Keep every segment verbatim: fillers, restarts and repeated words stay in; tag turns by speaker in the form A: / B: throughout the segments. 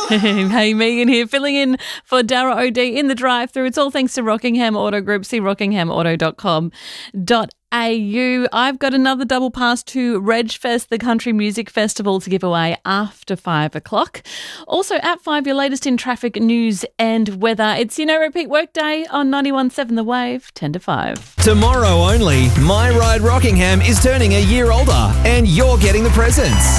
A: Hey, Megan here, filling in for Dara O'D in the drive-thru. It's all thanks to Rockingham Auto Group. See rockingham auto dot com dot a u. I've got another double pass to RegFest, the country music festival, to give away after five o'clock. Also at five, your latest in traffic news and weather. It's your no repeat workday on ninety-one point seven The Wave, ten to five.
B: Tomorrow only, My Ride Rockingham is turning a year older and you're getting the presents.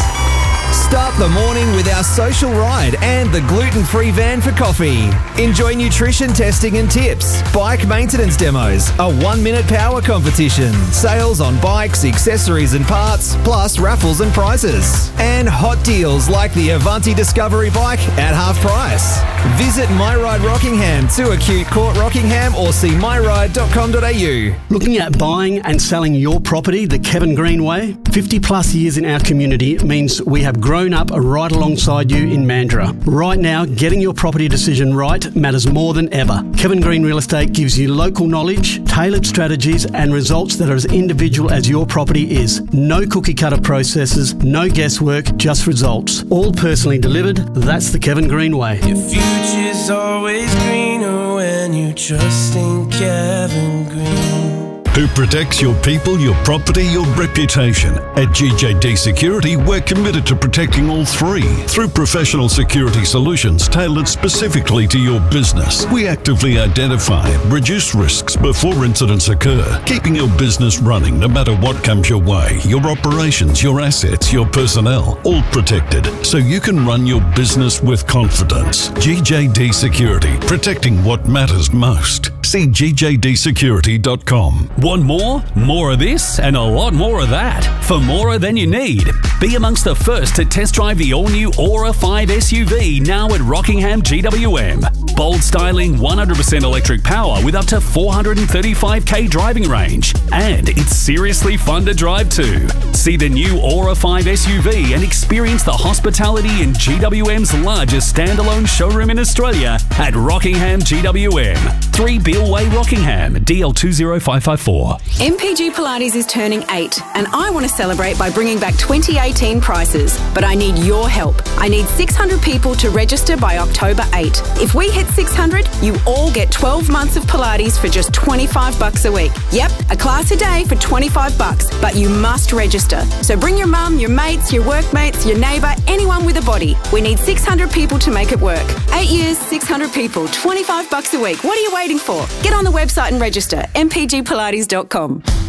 B: Start the morning with our social ride and the gluten-free van for coffee. Enjoy nutrition testing and tips, bike maintenance demos, a one-minute power competition, sales on bikes, accessories and parts, plus raffles and prizes. And hot deals like the Avanti Discovery bike at half price. Visit My Ride Rockingham to Acute Court Rockingham or see my ride dot com dot a u.
C: Looking at buying and selling your property the Kevin Green way? fifty plus years in our community means we have grown up right alongside you in Mandurah. Right now, getting your property decision right matters more than ever. Kevin Green Real Estate gives you local knowledge, tailored strategies and results that are as individual as your property is. No cookie cutter processes, no guesswork, just results. All personally delivered. That's the Kevin Green way.
D: Your future's always greener when you trust in Kevin Green.
E: Who protects your people, your property, your reputation. At G J D Security, we're committed to protecting all three through professional security solutions tailored specifically to your business. We actively identify, reduce risks before incidents occur, keeping your business running no matter what comes your way. Your operations, your assets, your personnel, all protected so you can run your business with confidence. G J D Security, protecting what matters most. See g j d security dot com.
F: Want more? More of this and a lot more of that. For more than you need. Be amongst the first to test drive the all-new Aura five S U V now at Rockingham G W M. Bold styling, one hundred percent electric power with up to four hundred thirty-five k driving range. And it's seriously fun to drive too. See the new Aura five S U V and experience the hospitality in G W M's largest standalone showroom in Australia at Rockingham G W M. three Beale Way, Rockingham, D L two zero five five four.
G: M P G Pilates is turning eight and I want to celebrate by bringing back twenty eighteen prices. But I need your help. I need six hundred people to register by October eighth. If we hit six hundred, you all get twelve months of Pilates for just twenty-five bucks a week. Yep, a class a day for twenty-five bucks, but you must register. So bring your mum, your mates, your workmates, your neighbour, anyone with a body. We need six hundred people to make it work. Eight years, six hundred people, twenty-five bucks a week. What are you waiting for? Get on the website and register, m p g pilates dot com.